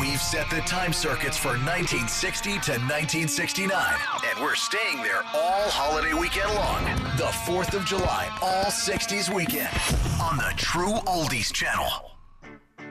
We've set the time circuits for 1960 to 1969, and we're staying there all holiday weekend long. The 4th of July, all 60s weekend on the True Oldies Channel.